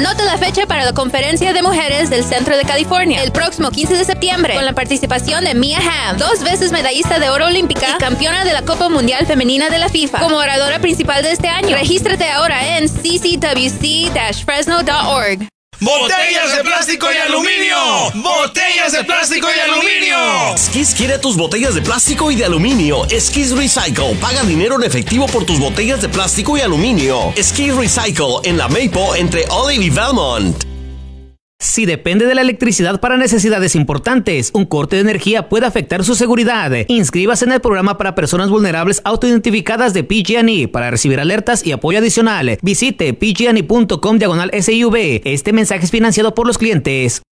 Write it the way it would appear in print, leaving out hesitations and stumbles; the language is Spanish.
Anota la fecha para la conferencia de mujeres del Centro de California, el próximo 15 de septiembre, con la participación de Mia Hamm, 2 veces medallista de oro olímpica y campeona de la Copa Mundial Femenina de la FIFA, como oradora principal de este año. Regístrate ahora en ccwc-fresno.org. ¡Botellas de plástico y aluminio! ¡Botellas de plástico y aluminio! Skis quiere tus botellas de plástico y de aluminio. Skis Recycle. Paga dinero en efectivo por tus botellas de plástico y aluminio. Skis Recycle en la Maple entre Olive y Belmont. Si depende de la electricidad para necesidades importantes, un corte de energía puede afectar su seguridad. Inscríbase en el programa para personas vulnerables autoidentificadas de PG&E para recibir alertas y apoyo adicional. Visite pgne.com/SIV. Este mensaje es financiado por los clientes.